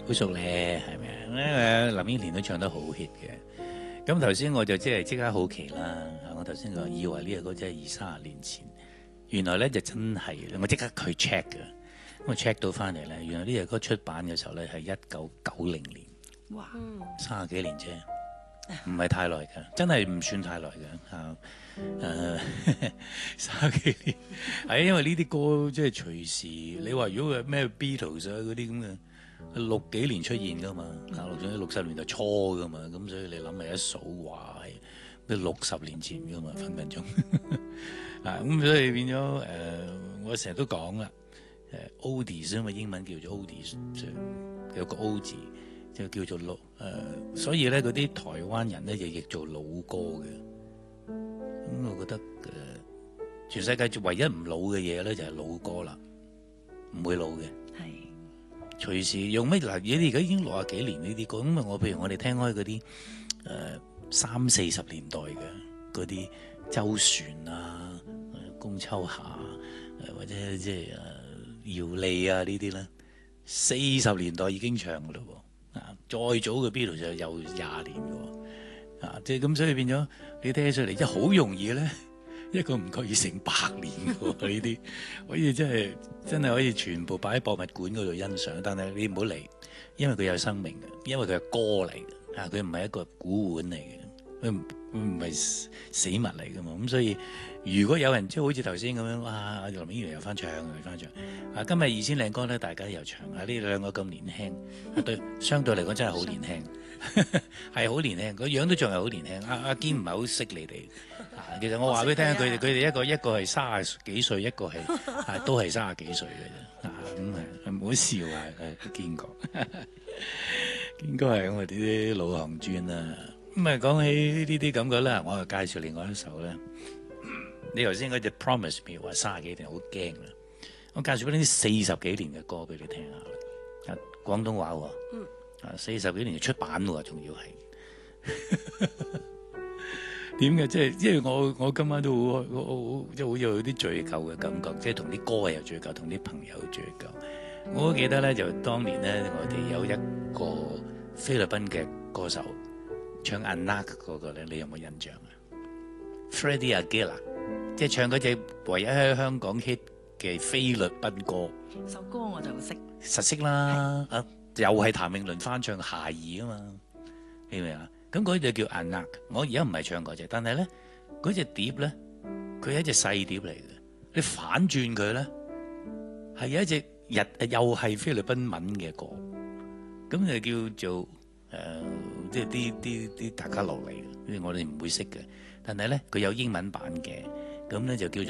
好熟咧，係咪啊？林憶蓮都唱得好 hit 嘅。咁頭先我就即刻好奇啦。我頭先以為呢個歌真係20-30年前，原來咧就真係，我即刻去 check 嘅。咁我 check 到翻嚟咧，原來呢隻歌出版嘅時候咧係1990年。 哇 ！30幾年啫，唔係太耐㗎，真係唔算太耐㗎嚇。30幾年係因為呢啲歌即係隨時，你話如果係咩 Beatles 啊嗰啲咁嘅，60幾年出現㗎嘛，60年代初㗎嘛，咁所以你諗下一數話係都60年前㗎嘛，分分鐘咁所以變咗我成日都講啦，oldies 因為英文叫做 oldies，有個 O 字。就叫做老所以咧嗰啲台灣人咧就譯做老歌嘅。咁我覺得全世界唯一唔老嘅嘢咧就係老歌啦，唔會老嘅。係隨時用咩嗱？你而家已經60幾年呢啲歌，咁啊譬如我哋聽開嗰啲30-40年代嘅嗰啲周璇啊、龔秋霞或者即係姚莉啊呢啲咧，40年代已經唱㗎咯喎。再早嘅 Beatles 就有20年嘅喎，即係咁，所以變咗你聽起上嚟，即係好容易咧，一個唔覺意成100年嘅喎呢啲，可以真係可以全部擺喺博物館嗰度欣賞。但係你唔好嚟，因為佢有生命嘅，因為佢係歌嚟嘅，佢唔係一個古玩嚟嘅，佢唔係死物嚟嘅嘛。咁所以如果有人即係好似頭先咁樣，哇！林憶蓮又翻唱，今日2000靚歌咧，大家又唱呢兩個咁年輕，對，相對嚟講真係好年輕，係好年輕，個樣都仲係好年輕。阿堅唔係好識你哋，其實我話俾你聽，佢哋一個係30幾歲，一個係都係30幾歲嘅啫，咁唔好笑啊！堅哥，堅哥係我哋啲老行尊啦。咁啊，講起呢啲感覺咧，我就介紹另外一首咧。你頭先嗰隻 Promise Me 話30幾年好驚啦，我介紹俾啲40幾年嘅歌俾你聽下啦。廣東話喎，40幾年就出版喎，仲要係點嘅？即係因為我今晚都好即係好有啲罪疚嘅感覺，即係同啲歌有罪疚，同啲朋友有罪疚。我都記得咧，就當年咧，我哋有一個菲律賓嘅歌手唱 Anak 嗰個咧，你有冇印象啊 ？Freddie Aguilar。即係唱嗰隻唯一喺香港 hit 嘅菲律賓歌， 首歌我就識， 實識啦。又係譚詠麟翻唱夏兒啊嘛，明唔明啊？咁嗰隻叫 Anak， 我而家唔係唱嗰隻，但係咧嗰隻碟咧，佢係一隻細碟嚟嘅。你反轉佢咧，係有一隻又係菲律賓文嘅歌，咁就叫做即係啲大家落嚟嘅，我哋唔會識嘅。但係咧佢有英文版嘅。咁咧就叫做